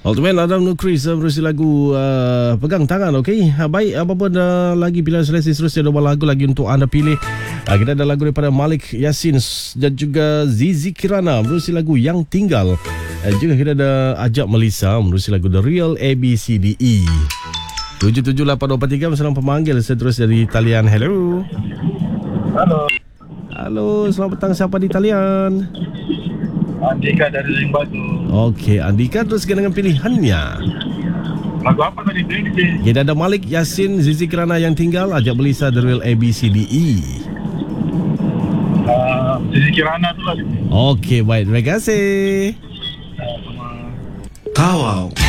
Ultimate Adam Nukris berusia lagu Pegang Tangan. Okey, baik, apa pun lagi pilihan seleksi seterusnya, dua lagu lagi untuk anda pilih. Kita ada lagu daripada Malik Yasin dan juga Zizi Kirana berusia lagu Yang Tinggal. Juga kita ada Ajak Melisa berusia lagu The Real ABCDE. 778243 bersama pemanggil seterusnya dari talian. Hello. Halo, selamat petang. Siapa di talian? Andika dari Limbatu. Okey, Andika, teruskan dengan pilihannya. Lagu apa tadi? Kita ada Malik Yasin, Zizi Kirana Yang Tinggal, Ajak Melisa The Real ABCDE. Zizi Kirana tu lah. Okey, baik. Terima kasih. Kawau.